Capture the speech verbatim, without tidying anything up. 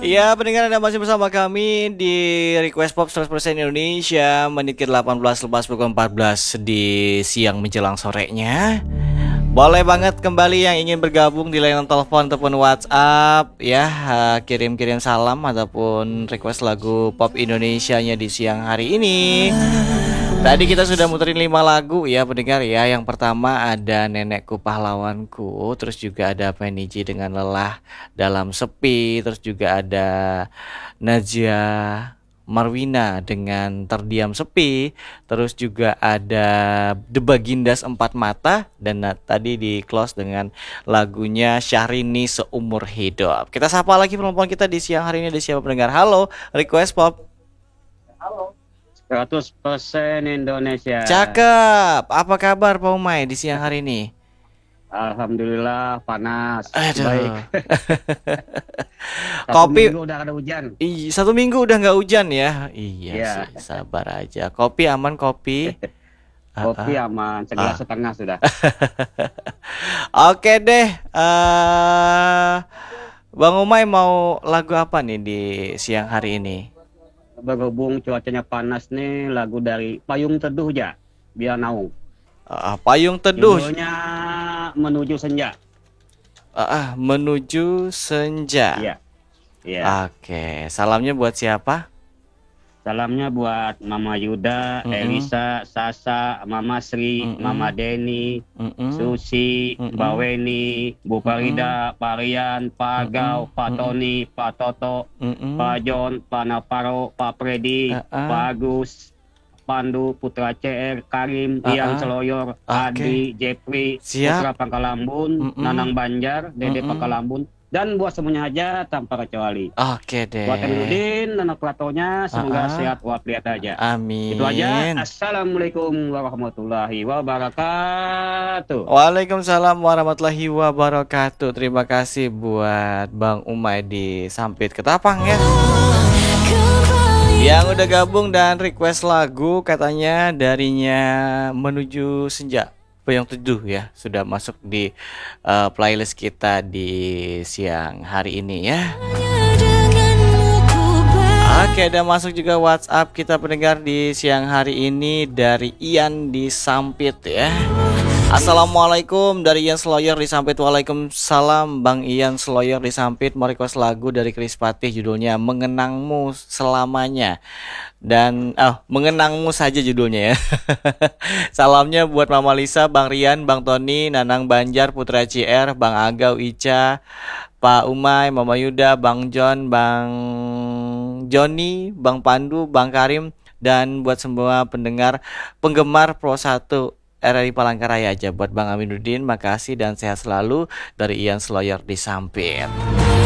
Ya, pendengar Anda masih bersama kami di Request Pop seratus persen Indonesia. Menit ke delapan belas lepas pukul empat belas di siang menjelang sorenya. Boleh banget kembali yang ingin bergabung di layanan telepon ataupun WhatsApp ya, eh, kirim-kirim salam ataupun request lagu pop Indonesianya di siang hari ini. Tadi kita sudah muterin lima lagu ya pendengar ya. Yang pertama ada Nenekku Pahlawanku, terus juga ada Penny J dengan Lelah Dalam Sepi, terus juga ada Najwa Marwina dengan Terdiam Sepi, terus juga ada The Bagindas Empat Mata, dan na- tadi di close dengan lagunya Syahrini Seumur Hidup. Kita sapa lagi penelpon kita di siang hari ini, di siapa pendengar. Halo, Request Pop. seratus persen Indonesia. Cakep. Apa kabar Pak Umay di siang hari ini? Alhamdulillah panas. Aduh. Baik. Satu Kopi. minggu udah ada hujan. Ih, satu minggu udah nggak hujan ya? Iya Iya. sih, sabar aja. Kopi aman kopi. Kopi Ah, ah. aman, segelas Ah. setengah sudah. Oke deh. eh Bang Umay mau lagu apa nih di siang hari ini? Berhubung cuacanya panas nih, lagu dari Payung Teduh ya, biar naung. Ah, Payung Teduh. Judulnya Menuju Senja. Ah, ah, Menuju Senja. Iya. Iya. Oke, salamnya buat siapa? Salamnya buat Mama Yuda, Mm-mm. Elisa, Sasa, Mama Sri, Mm-mm. Mama Denny, Mm-mm. Susi, Mm-mm. Mbak Weni, Bu Farida, Pak Rian, Pak Agau, Pak Mm-mm. Tony, Pak Toto, Mm-mm. Pak John, Pak Naparo, Pak Freddy, Ah, ah. Pak Agus, Pandu, Putra C R, Karim, Ah, Ian ah. Seloyor, Oke. Adi, Jeffrey, Siap. Putra Pangkalambun, Mm-mm. Nanang Banjar, Dede Mm-mm. Pangkalambun, dan buat semuanya aja tanpa kecuali. Oke deh. Buat Eminuddin, anak platonya, semoga Ah, ah. sehat walafiat aja. Amin. Itu aja. Assalamualaikum warahmatullahi wabarakatuh. Waalaikumsalam warahmatullahi wabarakatuh. Terima kasih buat Bang Umay di Sampit Ketapang ya, yang udah gabung dan request lagu katanya darinya Menuju Senja. Payung Teduh ya, sudah masuk di uh, playlist kita di siang hari ini ya. Oke, ada masuk juga WhatsApp kita pendengar di siang hari ini dari Ian di Sampit ya. Assalamualaikum dari Ian Sloyer di Sampit. Waalaikumsalam Bang Ian Sloyer di Sampit. Mau request lagu dari Chris Patih, judulnya Mengenangmu Selamanya. Dan oh, Mengenangmu saja judulnya ya. Salamnya buat Mama Lisa, Bang Rian, Bang Tony, Nanang Banjar, Putra C R, Bang Agau, Ica, Pak Umay, Mama Yuda, Bang John, Bang Joni, Bang Pandu, Bang Karim, dan buat semua pendengar penggemar Pro satu R R I Palangkaraya aja. Buat Bang Aminuddin, makasih dan sehat selalu dari Ian Sloyer di Sampit.